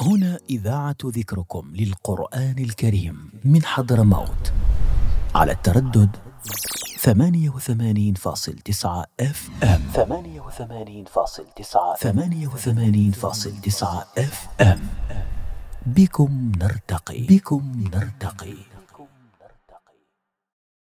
هنا إذاعة ذكركم للقرآن الكريم من حضرموت على التردد 88.9 FM 88.9 FM. بكم نرتقي.